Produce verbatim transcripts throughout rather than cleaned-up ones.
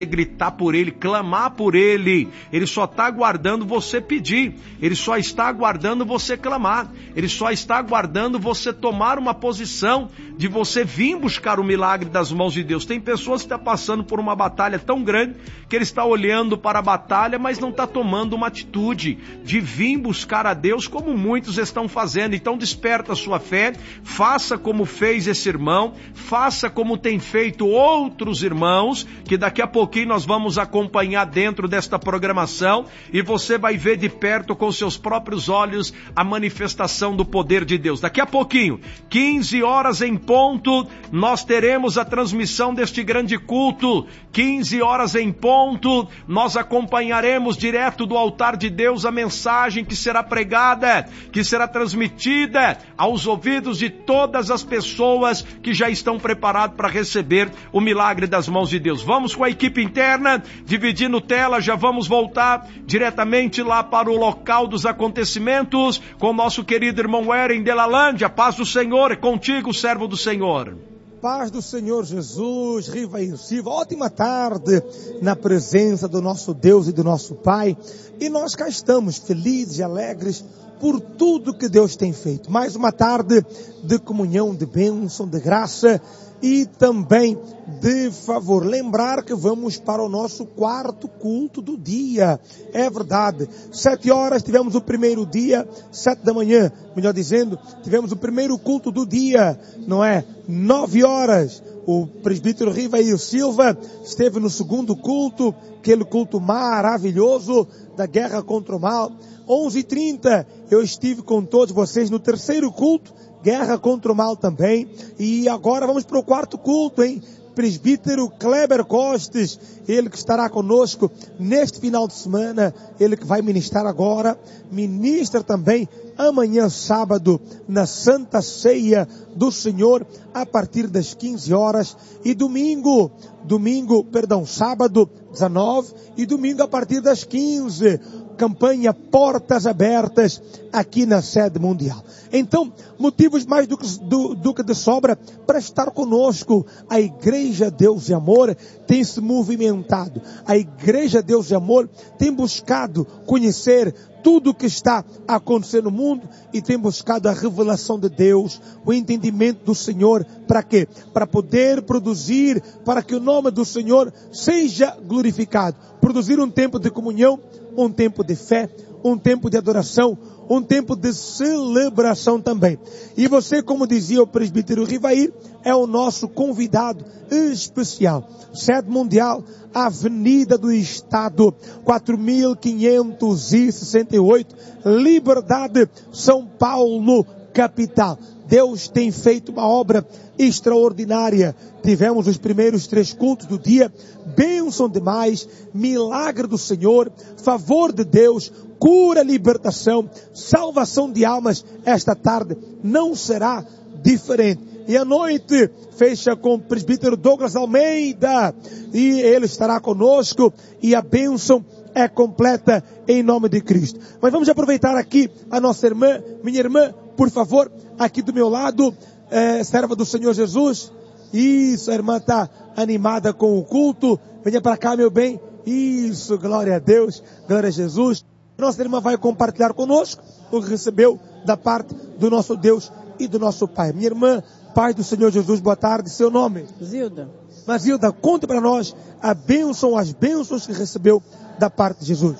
gritar por ele, clamar por ele. Ele só está aguardando você pedir, ele só está aguardando você clamar, ele só está aguardando você tomar uma posição de você vir buscar o milagre das mãos de Deus. Tem pessoas que estão passando por uma batalha tão grande que ele está olhando para a batalha, mas não está tomando uma atitude de vir buscar a Deus como muitos estão fazendo. Então desperta a sua fé, faça como fez esse irmão, faça como tem feito outros irmãos, que daqui a pouco que nós vamos acompanhar dentro desta programação, e você vai ver de perto com seus próprios olhos a manifestação do poder de Deus. Daqui a pouquinho, quinze horas em ponto, nós teremos a transmissão deste grande culto. quinze horas em ponto, nós acompanharemos direto do altar de Deus a mensagem que será pregada, que será transmitida aos ouvidos de todas as pessoas que já estão preparadas para receber o milagre das mãos de Deus. Vamos com a equipe interna, dividindo tela, já vamos voltar diretamente lá para o local dos acontecimentos com o nosso querido irmão Eren Delalândia. Paz do Senhor, é contigo, servo do Senhor. Paz do Senhor Jesus, Rivair Silva, ótima tarde na presença do nosso Deus e do nosso Pai, e nós cá estamos felizes e alegres por tudo que Deus tem feito. Mais uma tarde de comunhão, de bênção, de graça e também de favor. Lembrar que vamos para o nosso quarto culto do dia. É verdade. Sete horas tivemos o primeiro dia, sete da manhã, melhor dizendo, tivemos o primeiro culto do dia, não é? Nove horas. O presbítero Rivair Silva esteve no segundo culto, aquele culto maravilhoso da guerra contra o mal. onze e trinta, eu estive com todos vocês no terceiro culto, guerra contra o mal também. E agora vamos para o quarto culto, hein? Presbítero Kleber Costes, ele que estará conosco neste final de semana, ele que vai ministrar agora, ministra também amanhã sábado na Santa Ceia do Senhor a partir das quinze horas, e domingo, domingo, perdão, sábado dezenove e domingo a partir das quinze, campanha Portas Abertas aqui na sede mundial. Então, motivos mais do que, do, do que de sobra para estar conosco. A Igreja Deus e Amor tem se movimentado. A Igreja Deus e Amor tem buscado conhecer tudo o que está acontecendo no mundo e tem buscado a revelação de Deus, o entendimento do Senhor. Para quê? Para poder produzir, para que o nome do Senhor seja glorificado. Produzir um tempo de comunhão, um tempo de fé, um tempo de adoração, um tempo de celebração também. E você, como dizia o presbítero Rivair, é o nosso convidado especial. Sede mundial, Avenida do Estado, quatro mil quinhentos e sessenta e oito, Liberdade, São Paulo, capital. Deus tem feito uma obra extraordinária. Tivemos os primeiros três cultos do dia, bênção demais, milagre do Senhor, favor de Deus, cura, libertação, salvação de almas. Esta tarde não será diferente. E à noite fecha com o presbítero Douglas Almeida, e ele estará conosco, e a bênção é completa em nome de Cristo. Mas vamos aproveitar aqui a nossa irmã, minha irmã, por favor, aqui do meu lado, é, serva do Senhor Jesus. Isso, a irmã está animada com o culto. Venha para cá, meu bem. Isso, glória a Deus, glória a Jesus. Nossa irmã vai compartilhar conosco o que recebeu da parte do nosso Deus e do nosso Pai. Minha irmã, Pai do Senhor Jesus, boa tarde. Seu nome? Zilda. Mas Zilda, conte para nós a bênção, as bênçãos que recebeu da parte de Jesus.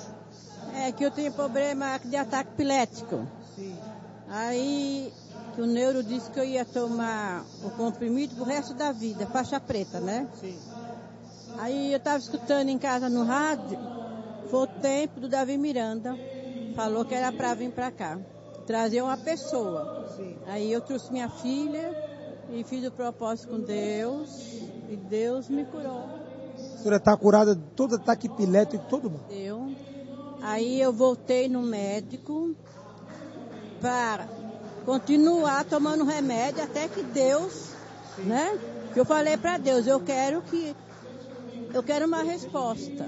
É que eu tenho problema de ataque epilético. Sim. Aí que o neuro disse que eu ia tomar o comprimido pro resto da vida, faixa preta, né? Sim. Aí eu estava escutando em casa no rádio, foi o tempo do Davi Miranda, falou que era para vir para cá, trazer uma pessoa. Sim. Aí eu trouxe minha filha e fiz o propósito com Deus, e Deus me curou. A senhora está curada de todo ataque epilético e todo mundo. Deu. Aí eu voltei no médico para continuar tomando remédio até que Deus, sim, né? Que eu falei para Deus, eu quero que eu quero uma resposta.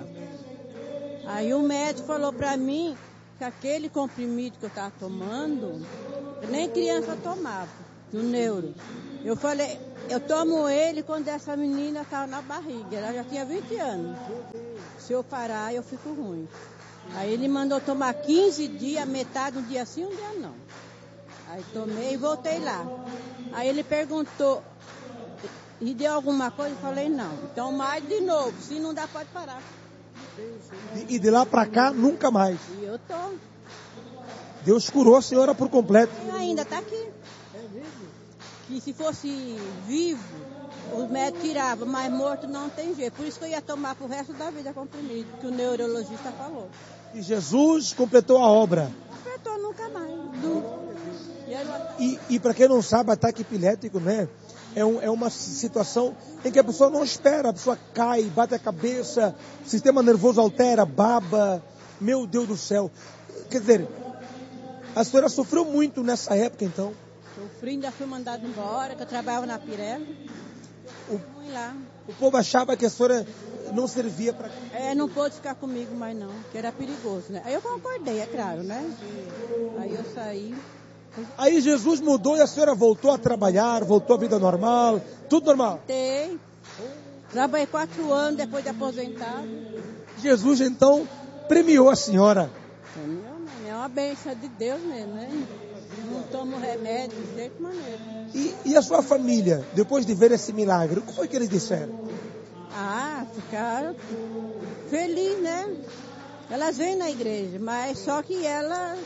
Aí o médico falou para mim que aquele comprimido que eu estava tomando, nem criança tomava, do neuro. Eu falei, eu tomo ele quando essa menina estava na barriga, ela já tinha vinte anos. Se eu parar, eu fico ruim. Aí ele mandou tomar quinze dias, metade, um dia sim, um dia não. Aí tomei e voltei lá. Aí ele perguntou, e deu alguma coisa? Eu falei, não. Então mais de novo, se não dá, pode parar. E de lá para cá, nunca mais. E eu tô. Deus curou a senhora por completo. E ainda está aqui. É mesmo? Que se fosse vivo, os médicos tiravam, mas morto não tem jeito. Por isso que eu ia tomar pro resto da vida comprimido, que o neurologista falou. E Jesus completou a obra. Completou nunca mais. Nunca. E, e para quem não sabe, ataque epilético, né? É, um, é uma situação em que a pessoa não espera, a pessoa cai, bate a cabeça, o sistema nervoso altera, baba. Meu Deus do céu. Quer dizer, a senhora sofreu muito nessa época, então? Sofri, ainda fui mandado embora, que eu trabalhava na Pirelli. O, fui lá. O povo achava que a senhora não servia para... É, não pôde ficar comigo mais não, que era perigoso, né? Aí eu concordei, é claro, né? Aí eu saí... Aí Jesus mudou e a senhora voltou a trabalhar, voltou à vida normal, tudo normal? Voltei. Trabalhei quatro anos depois de aposentado. Jesus, então, premiou a senhora. Premiou, né? É uma bênção de Deus mesmo, né? Não tomo remédio de jeito maneiro. E, e a sua família, depois de ver esse milagre, o que foi que eles disseram? Ah, ficaram felizes, né? Elas vêm na igreja, mas só que elas...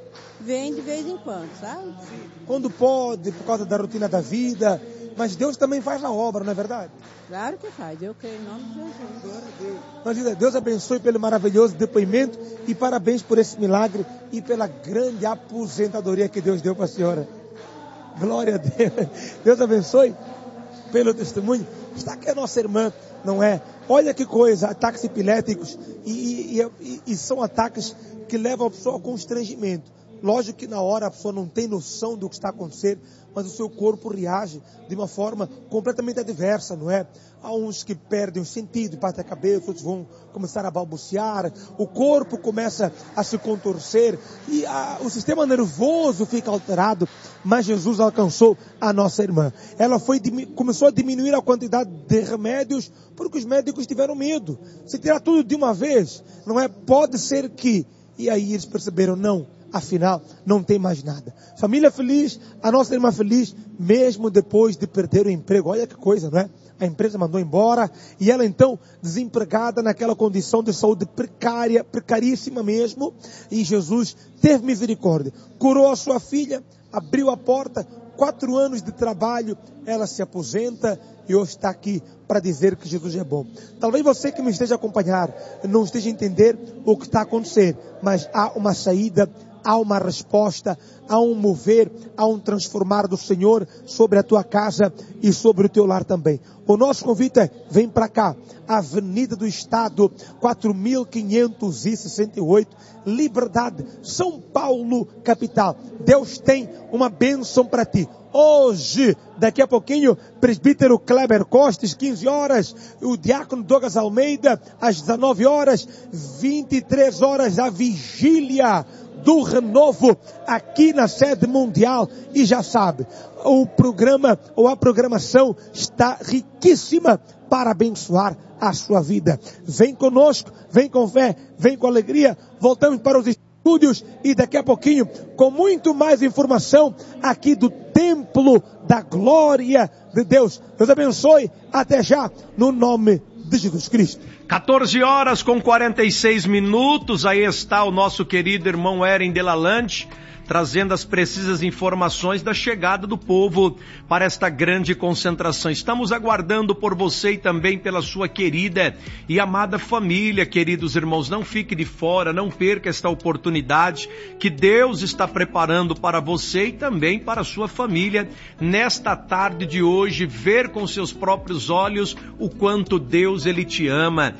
vem de vez em quando, sabe? Quando pode, por causa da rotina da vida. Mas Deus também faz a obra, não é verdade? Claro que faz, eu creio em nome de Jesus. Mas Deus abençoe pelo maravilhoso depoimento e parabéns por esse milagre e pela grande aposentadoria que Deus deu para a senhora. Glória a Deus. Deus abençoe pelo testemunho. Está aqui a nossa irmã, não é? Olha que coisa, ataques epiléticos e, e, e, e são ataques que levam a pessoa ao constrangimento. Lógico que na hora a pessoa não tem noção do que está acontecendo, mas o seu corpo reage de uma forma completamente adversa, não é? Há uns que perdem o sentido, batem a cabeça, outros vão começar a balbuciar, o corpo começa a se contorcer e a, o sistema nervoso fica alterado, mas Jesus alcançou a nossa irmã. Ela foi, começou a diminuir a quantidade de remédios porque os médicos tiveram medo. Se tirar tudo de uma vez, não é? Pode ser que... E aí eles perceberam, não, afinal, não tem mais nada. Família feliz, a nossa irmã feliz, mesmo depois de perder o emprego. Olha que coisa, não é? A empresa mandou embora e ela então, desempregada naquela condição de saúde precária, precaríssima mesmo. E Jesus teve misericórdia, curou a sua filha, abriu a porta, quatro anos de trabalho, ela se aposenta e hoje está aqui para dizer que Jesus é bom. Talvez você que me esteja a acompanhar não esteja a entender o que está a acontecer, mas há uma saída, há uma resposta, há um mover, há um transformar do Senhor sobre a tua casa e sobre o teu lar também. O nosso convite é, vem para cá, Avenida do Estado, quatro mil quinhentos e sessenta e oito, Liberdade, São Paulo, capital. Deus tem uma bênção para ti. Hoje, daqui a pouquinho, presbítero Kleber Costes, quinze horas, o diácono Douglas Almeida, às dezenove horas, vinte e três horas, a vigília do renovo aqui na sede mundial. E já sabe, o programa ou a programação está riquíssima para abençoar a sua vida. Vem conosco, vem com fé, vem com alegria. Voltamos para os estúdios e daqui a pouquinho com muito mais informação aqui do Templo da Glória de Deus. Deus abençoe. Até já, no nome de Jesus Cristo. quatorze horas com quarenta e seis minutos, aí está o nosso querido irmão Eren Delalande, trazendo as precisas informações da chegada do povo para esta grande concentração. Estamos aguardando por você e também pela sua querida e amada família, queridos irmãos. Não fique de fora, não perca esta oportunidade que Deus está preparando para você e também para a sua família nesta tarde de hoje, ver com seus próprios olhos o quanto Deus ele te ama.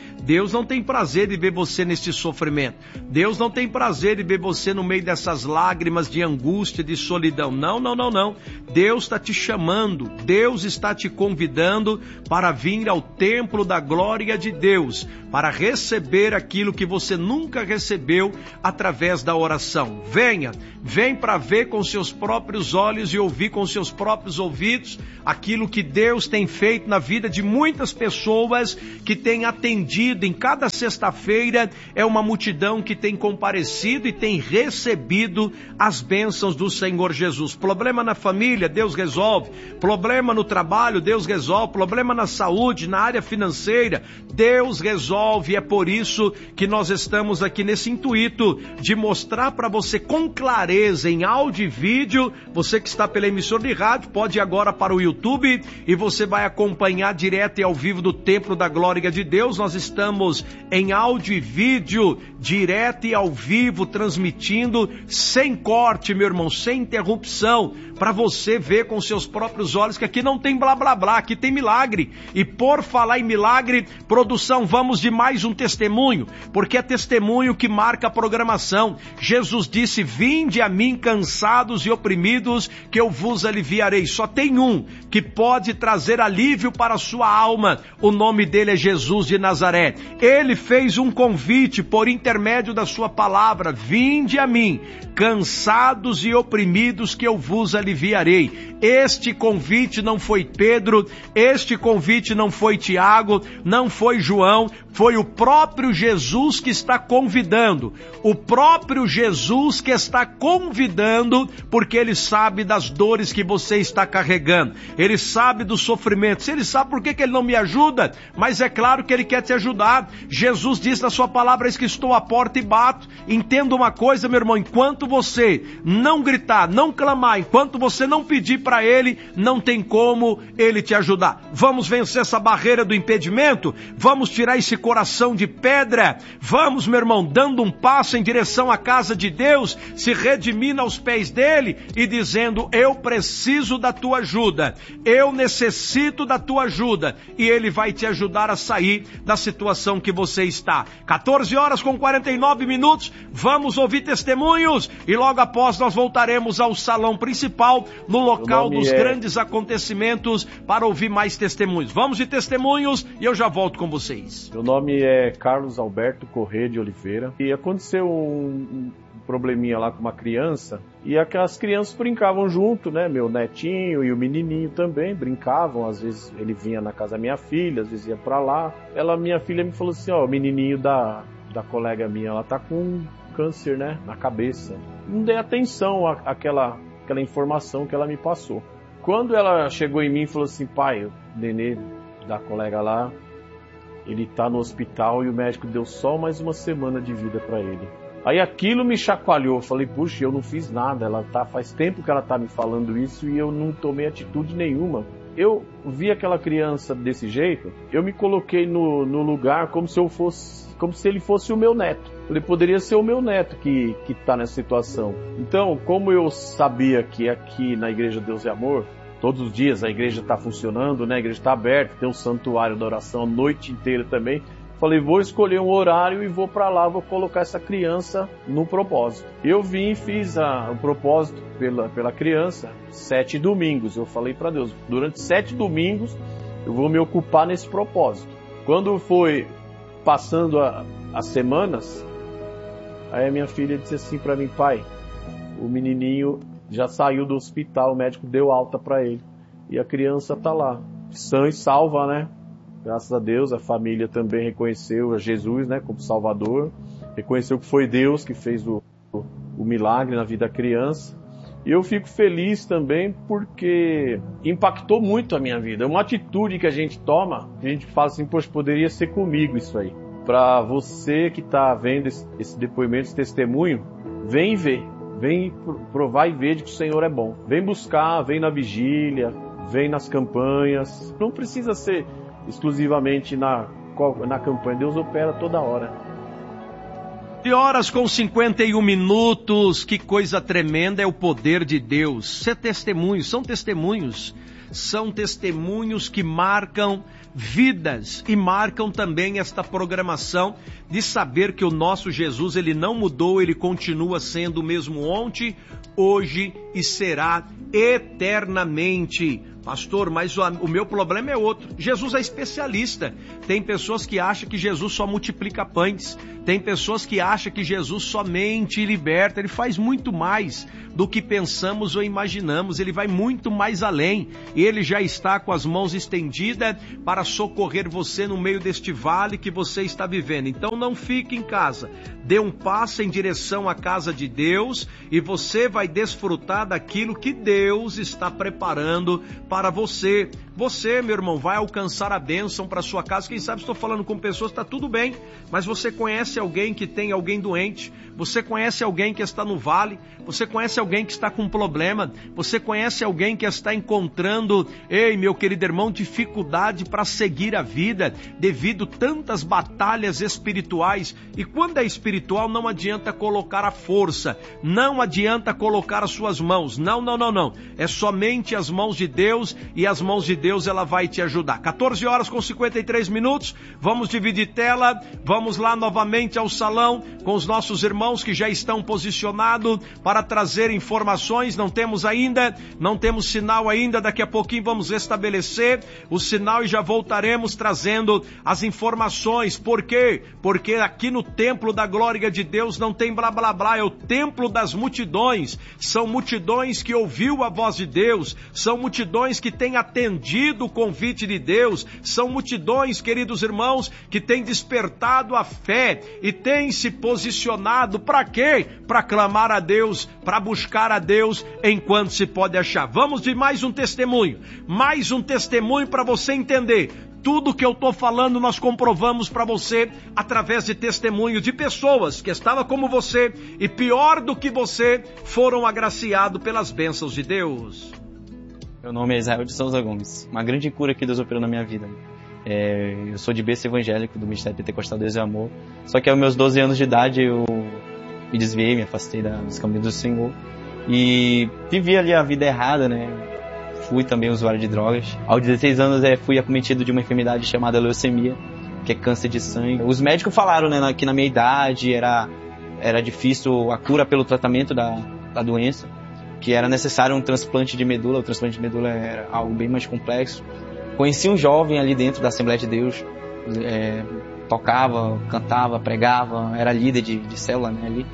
Deus não tem prazer de ver você nesse sofrimento. Deus não tem prazer de ver você no meio dessas lágrimas de angústia, de solidão. Não, não, não, não. Deus está te chamando, Deus está te convidando para vir ao templo da glória de Deus, para receber aquilo que você nunca recebeu através da oração. Venha, vem para ver com seus próprios olhos e ouvir com seus próprios ouvidos aquilo que Deus tem feito na vida de muitas pessoas que têm atendido. Em cada sexta-feira é uma multidão que tem comparecido e tem recebido as bênçãos do Senhor Jesus. Problema na família, Deus resolve. Problema no trabalho, Deus resolve. Problema na saúde, na área financeira, Deus resolve. É por isso que nós estamos aqui nesse intuito de mostrar para você com clareza em áudio e vídeo. Você que está pela emissora de rádio pode ir agora para o YouTube e você vai acompanhar direto e ao vivo do Templo da Glória de Deus. Nós estamos em áudio e vídeo, direto e ao vivo, transmitindo sem corte, meu irmão, sem interrupção, para você ver com seus próprios olhos que aqui não tem blá blá blá, aqui tem milagre. E por falar em milagre, produção, vamos de mais um testemunho, porque é testemunho que marca a programação. Jesus disse: vinde a mim cansados e oprimidos, que eu vos aliviarei. Só tem um que pode trazer alívio para a sua alma, o nome dele é Jesus de Nazaré. Ele fez um convite por intermédio da sua palavra: vinde a mim, cansados e oprimidos, que eu vos aliviarei. Este convite não foi Pedro, este convite não foi Tiago, não foi João, foi o próprio Jesus que está convidando, o próprio Jesus que está convidando, porque ele sabe das dores que você está carregando, ele sabe dos sofrimentos, ele sabe por que que ele não me ajuda, mas é claro que ele quer te ajudar. Jesus diz na sua palavra: eis que estou à porta e bato. Entenda uma coisa, meu irmão, enquanto você não gritar, não clamar, enquanto você não pedir para ele, não tem como ele te ajudar. Vamos vencer essa barreira do impedimento, vamos tirar esse coração de pedra, vamos, meu irmão, dando um passo em direção à casa de Deus, se redimindo aos pés dele e dizendo: eu preciso da tua ajuda, eu necessito da tua ajuda, e ele vai te ajudar a sair da situação que você está. quatorze horas com quarenta e nove minutos, vamos ouvir testemunhos e logo após nós voltaremos ao salão principal, no local dos é... grandes acontecimentos, para ouvir mais testemunhos. Vamos de testemunhos e eu já volto com vocês. Meu nome é Carlos Alberto Corrêa de Oliveira e aconteceu um, um probleminha lá com uma criança e aquelas crianças brincavam junto, né? Meu netinho e o menininho também brincavam. Às vezes ele vinha na casa da minha filha, às vezes ia pra lá. Ela, minha filha me falou assim: ó, o menininho da, da colega minha, ela tá com câncer, né? Na cabeça. Não dei atenção à, àquela, àquela informação que ela me passou. Quando ela chegou em mim e falou assim: pai, o nenê da colega lá, ele tá no hospital e o médico deu só mais uma semana de vida pra ele. Aí aquilo me chacoalhou, eu falei: puxa, eu não fiz nada, ela tá, faz tempo que ela tá me falando isso e eu não tomei atitude nenhuma. Eu vi aquela criança desse jeito, eu me coloquei no, no lugar como se eu fosse, como se ele fosse o meu neto. Ele poderia ser o meu neto que, que tá nessa situação. Então, como eu sabia que aqui na Igreja Deus e Amor, todos os dias a igreja está funcionando, né? A igreja está aberta, tem um santuário da oração a noite inteira também. Falei: vou escolher um horário e vou para lá, vou colocar essa criança no propósito. Eu vim e fiz a, o propósito pela, pela criança, sete domingos. Eu falei para Deus: durante sete domingos eu vou me ocupar nesse propósito. Quando foi passando a, as semanas, aí a minha filha disse assim para mim: pai, o menininho já saiu do hospital, o médico deu alta para ele. E a criança tá lá, sã e salva, né? Graças a Deus, a família também reconheceu a Jesus, né, como Salvador. Reconheceu que foi Deus que fez o, o, o milagre na vida da criança. E eu fico feliz também porque impactou muito a minha vida. É uma atitude que a gente toma, a gente fala assim: poxa, poderia ser comigo isso aí. Para você que está vendo esse, esse depoimento, esse testemunho, vem ver. Vem provar e ver de que o Senhor é bom. Vem buscar, vem na vigília, vem nas campanhas. Não precisa ser exclusivamente na, na campanha. Deus opera toda hora. De horas com cinquenta e um minutos. Que coisa tremenda é o poder de Deus. Ser testemunho, são testemunhos. são testemunhos que marcam vidas e marcam também esta programação de saber que o nosso Jesus, ele não mudou, ele continua sendo o mesmo ontem, hoje e será eternamente. Pastor, mas o, o meu problema é outro. Jesus é especialista. Tem pessoas que acham que Jesus só multiplica pães. Tem pessoas que acham que Jesus somente liberta. Ele faz muito mais do que pensamos ou imaginamos. Ele vai muito mais além. Ele já está com as mãos estendidas para socorrer você no meio deste vale que você está vivendo. Então não fique em casa. Dê um passo em direção à casa de Deus e você vai desfrutar daquilo que Deus está preparando para você. Você, meu irmão, vai alcançar a bênção para sua casa. Quem sabe estou falando com pessoas, está tudo bem, mas você conhece alguém que tem alguém doente, você conhece alguém que está no vale, você conhece alguém que está com um problema, você conhece alguém que está encontrando, ei, meu querido irmão, dificuldade para seguir a vida, devido tantas batalhas espirituais. E quando é espiritual, não adianta colocar a força, não adianta colocar as suas mãos, não, não, não, não, é somente as mãos de Deus, e as mãos de Deus, ela vai te ajudar. quatorze horas com cinquenta e três minutos, vamos dividir tela, vamos lá novamente ao salão, com os nossos irmãos que já estão posicionados para trazer informações. Não temos ainda, não temos sinal ainda, daqui a pouquinho vamos restabelecer o sinal e já voltaremos trazendo as informações. Por quê? Porque aqui no templo da glória de Deus não tem blá blá blá, é o templo das multidões, são multidões que ouviu a voz de Deus, são multidões que têm atendido o convite de Deus, são multidões, queridos irmãos, que têm despertado a fé e têm se posicionado para quê? Para clamar a Deus, para buscar a Deus enquanto se pode achar. Vamos de mais um testemunho, mais um testemunho para você entender. Tudo que eu estou falando nós comprovamos para você através de testemunho de pessoas que estavam como você e pior do que você, foram agraciados pelas bênçãos de Deus. Meu nome é Israel de Souza Gomes. Uma grande cura que Deus operou na minha vida. É, eu sou de berço evangélico do Ministério Pentecostal Deus e Amor. Só que aos meus doze anos de idade eu me desviei, me afastei da, dos caminhos do Senhor. E vivi ali a vida errada, né? Fui também usuário de drogas. Aos dezesseis anos é, fui acometido de uma enfermidade chamada leucemia, que é câncer de sangue. Os médicos falaram, né, que na minha idade era, era difícil a cura pelo tratamento da, da doença, que era necessário um transplante de medula. O transplante de medula era algo bem mais complexo. Conheci um jovem ali dentro da Assembleia de Deus, é, tocava, cantava, pregava, era líder de, de célula, né, ali.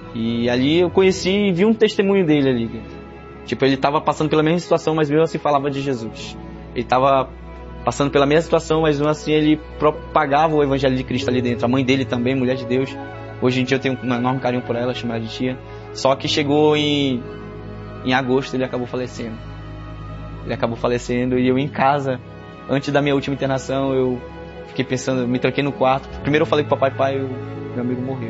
E ali eu conheci e vi um testemunho dele ali dentro. Tipo, ele estava passando pela mesma situação, mas mesmo assim falava de Jesus. Ele estava passando pela mesma situação, mas mesmo assim ele propagava o Evangelho de Cristo ali dentro. A mãe dele também, mulher de Deus. Hoje em dia eu tenho um enorme carinho por ela, chamada de tia. Só que chegou em, em agosto, ele acabou falecendo. Ele acabou falecendo e eu em casa, antes da minha última internação, eu fiquei pensando, me tranquei no quarto. Primeiro eu falei com o papai, pai, eu, meu amigo morreu.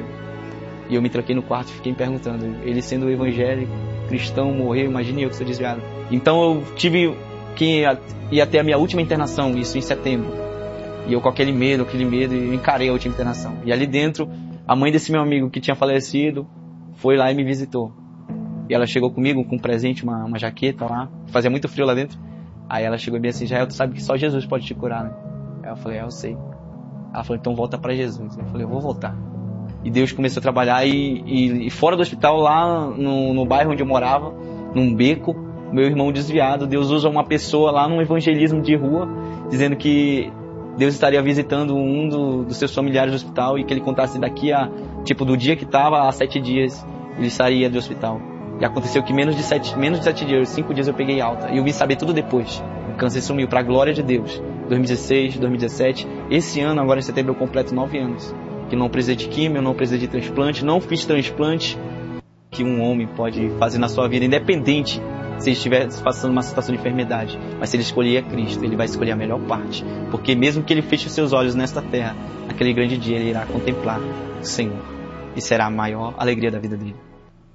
E eu me tranquei no quarto e fiquei me perguntando, ele sendo evangélico, cristão, morreu, imagine eu que sou desviado. Então eu tive que ir até a minha última internação, isso em setembro. E eu com aquele medo, aquele medo, eu encarei a última internação. E ali dentro, a mãe desse meu amigo que tinha falecido, foi lá e me visitou. E ela chegou comigo com um presente, uma, uma jaqueta lá, fazia muito frio lá dentro. Aí ela chegou bem assim, Jael, tu sabe que só Jesus pode te curar, né? Aí eu falei, é, eu sei. Ela falou, então volta pra Jesus. Eu falei, eu vou voltar. E Deus começou a trabalhar e, e, e fora do hospital, lá no, no bairro onde eu morava, num beco, meu irmão desviado, Deus usa uma pessoa lá num evangelismo de rua, dizendo que Deus estaria visitando um do, dos seus familiares do hospital e que ele contasse daqui a, tipo, do dia que estava a sete dias, ele sairia do hospital. E aconteceu que menos de sete, menos de sete dias, cinco dias eu peguei alta. E eu vim saber tudo depois. O câncer sumiu, pra glória de Deus. dois mil e dezesseis, dois mil e dezessete, esse ano, agora em setembro, eu completo nove anos. Que não precisei de químio, não precisei de transplante, não fiz transplante que um homem pode fazer na sua vida, independente se ele estiver passando uma situação de enfermidade. Mas se ele escolher a Cristo, ele vai escolher a melhor parte. Porque mesmo que ele feche os seus olhos nesta terra, naquele grande dia ele irá contemplar o Senhor. E será a maior alegria da vida dele.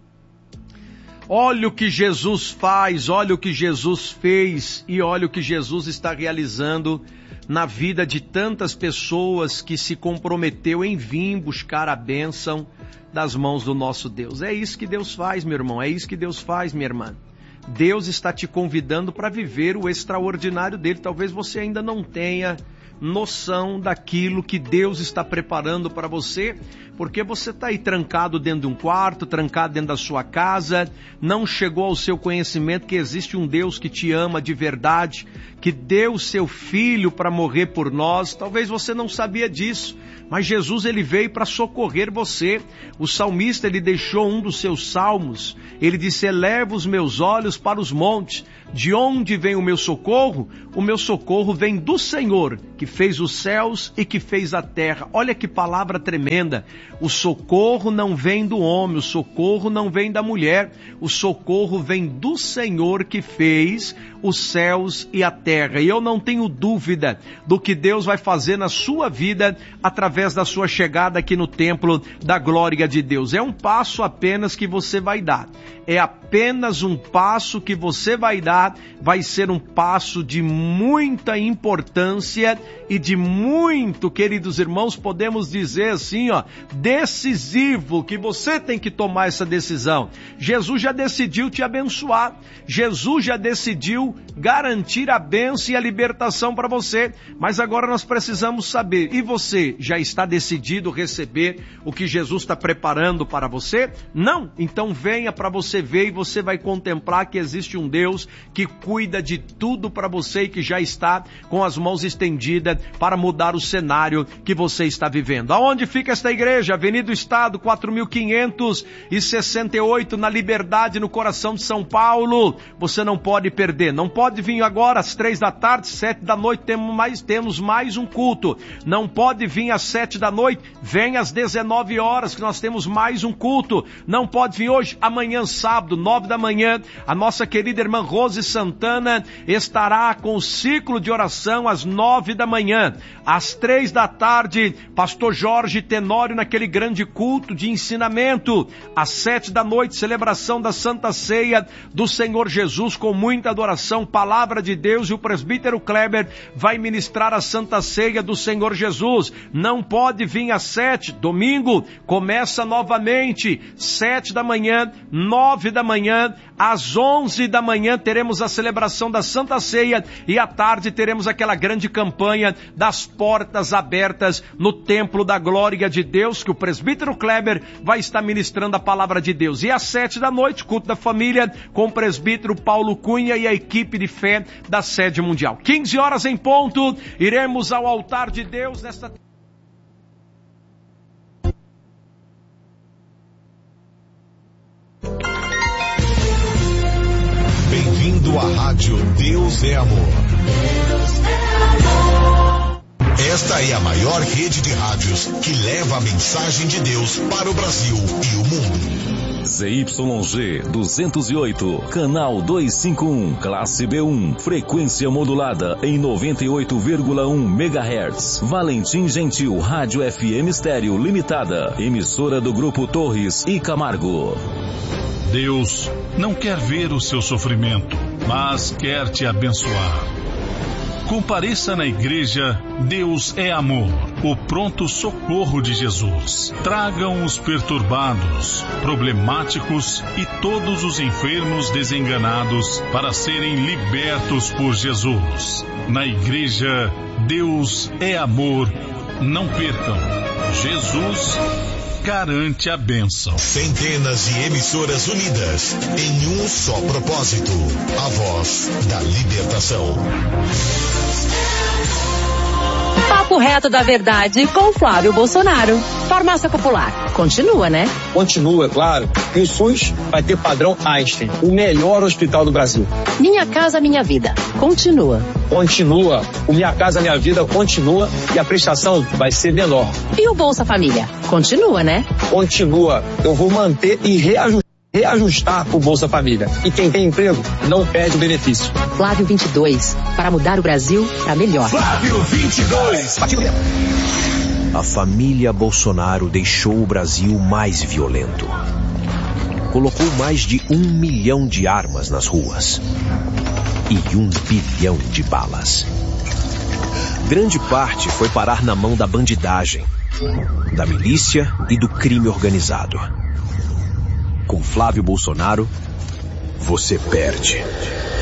Olha o que Jesus faz, olha o que Jesus fez e olha o que Jesus está realizando na vida de tantas pessoas que se comprometeu em vir buscar a bênção das mãos do nosso Deus. É isso que Deus faz, meu irmão, é isso que Deus faz, minha irmã. Deus está te convidando para viver o extraordinário dele. Talvez você ainda não tenha noção daquilo que Deus está preparando para você, porque você está aí trancado dentro de um quarto, trancado dentro da sua casa, não chegou ao seu conhecimento que existe um Deus que te ama de verdade, que deu o seu filho para morrer por nós. Talvez você não sabia disso, mas Jesus ele veio para socorrer você. O salmista ele deixou um dos seus salmos, ele disse: eleva os meus olhos para os montes, de onde vem o meu socorro? O meu socorro vem do Senhor, que fez os céus e que fez a terra. Olha que palavra tremenda. O socorro não vem do homem, o socorro não vem da mulher, o socorro vem do Senhor que fez os céus e a terra. E eu não tenho dúvida do que Deus vai fazer na sua vida através da sua chegada aqui no templo da glória de Deus. É um passo apenas que você vai dar. É apenas um passo que você vai dar, vai ser um passo de muita importância e de muito, queridos irmãos, podemos dizer assim, ó, decisivo, que você tem que tomar essa decisão. Jesus já decidiu te abençoar, Jesus já decidiu garantir a bênção e a libertação para você, mas agora nós precisamos saber, e você já está decidido receber o que Jesus está preparando para você? Não? Então venha para você ver e você vai contemplar que existe um Deus que cuida de tudo para você e que já está com as mãos estendidas para mudar o cenário que você está vivendo. Aonde fica esta igreja? Avenida do Estado, quatro mil quinhentos e sessenta e oito, na Liberdade, no coração de São Paulo. Você não pode perder, não pode vir agora às três da tarde, sete da noite, temos mais, temos mais um culto. Não pode vir às sete da noite, vem às dezenove horas que nós temos mais um culto. Não pode vir hoje, amanhã sábado, nove da manhã, a nossa querida irmã Rose Santana estará com o ciclo de oração às nove da manhã. Às três da tarde, pastor Jorge Tenório naquele grande culto de ensinamento. Às sete da noite, celebração da Santa Ceia do Senhor Jesus com muita adoração, palavra de Deus, e o presbítero Kleber vai ministrar a Santa Ceia do Senhor Jesus. Não pode vir às sete, domingo começa novamente, sete da manhã, nove da manhã, às onze da manhã teremos a celebração da Santa Ceia e à tarde teremos aquela grande campanha das portas abertas no Templo da Glória de Deus, que o presbítero Kleber vai estar ministrando a palavra de Deus. E às sete da noite, culto da família com o presbítero Paulo Cunha e a equipe de fé da sede mundial. quinze horas em ponto, iremos ao altar de Deus nesta... Bem-vindo à rádio Deus é Amor. Esta é a maior rede de rádios que leva a mensagem de Deus para o Brasil e o mundo. Z Y G duzentos e oito, canal duzentos e cinquenta e um, classe B um, frequência modulada em noventa e oito vírgula um megahertz. Valentim Gentil, Rádio F M Estéreo Limitada, emissora do Grupo Torres e Camargo. Deus não quer ver o seu sofrimento, mas quer te abençoar. Compareça na igreja Deus é Amor, o pronto socorro de Jesus. Tragam os perturbados, problemáticos e todos os enfermos desenganados para serem libertos por Jesus. Na igreja Deus é Amor, não percam. Jesus garante a bênção. Centenas de emissoras unidas em um só propósito: a voz da libertação. Papo reto da verdade com Flávio Bolsonaro. Farmácia Popular. Continua, né? Continua, claro. E o SUS vai ter padrão Einstein, o melhor hospital do Brasil. Minha Casa Minha Vida. Continua. Continua. O Minha Casa Minha Vida continua e a prestação vai ser menor. E o Bolsa Família? Continua, né? Continua. Eu vou manter e reajustar. reajustar o Bolsa Família. E quem tem emprego não perde o benefício. Flávio vinte e dois, para mudar o Brasil para melhor. Flávio vinte e dois. A família Bolsonaro deixou o Brasil mais violento. Colocou mais de um milhão de armas nas ruas. E um bilhão de balas. Grande parte foi parar na mão da bandidagem, da milícia e do crime organizado. Com Flávio Bolsonaro, você perde.